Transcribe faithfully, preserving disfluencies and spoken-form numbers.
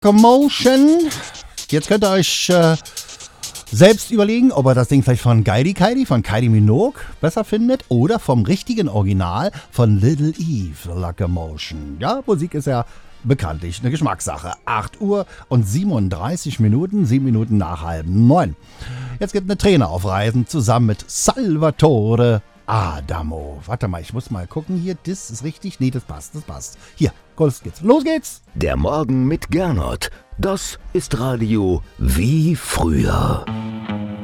Commotion. Jetzt könnt ihr euch äh, selbst überlegen, ob ihr das Ding vielleicht von Kylie Kylie, von Kylie Minogue besser findet oder vom richtigen Original von Little Eve, Locomotion. Ja, Musik ist ja bekanntlich eine Geschmackssache. acht Uhr und siebenunddreißig Minuten, sieben Minuten nach halb neun. Jetzt geht eine Trainer auf Reisen zusammen mit Salvatore Adamo. Warte mal, ich muss mal gucken hier. Das ist richtig. Nee, das passt, das passt. Hier, los geht's. Los geht's. Der Morgen mit Gernot. Das ist Radio wie früher.